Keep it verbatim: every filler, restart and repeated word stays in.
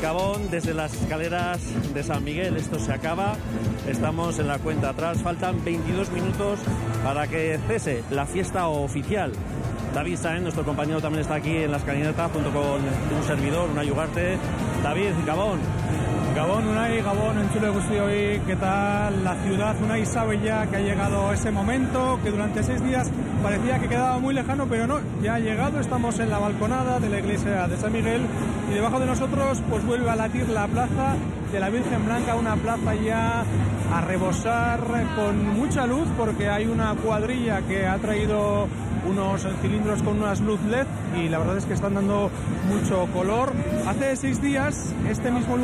Gabón, desde las escaleras de San Miguel. Esto se acaba, estamos en la cuenta atrás, faltan veintidós minutos para que cese la fiesta oficial. David Sáenz, nuestro compañero, también está aquí en la escalinata junto con un servidor, Unai Ugarte. David, Gabón. Gabón, Unai, Gabón, en Chule hoy, ¿qué tal la ciudad? Unai sabe ya que ha llegado ese momento, que durante seis días parecía que quedaba muy lejano, pero no, ya ha llegado, estamos en la balconada de la iglesia de San Miguel y debajo de nosotros pues vuelve a latir la plaza de la Virgen Blanca, una plaza ya a rebosar con mucha luz porque hay una cuadrilla que ha traído unos cilindros con unas luz L E D y la verdad es que están dando mucho color. Hace seis días este mismo lugar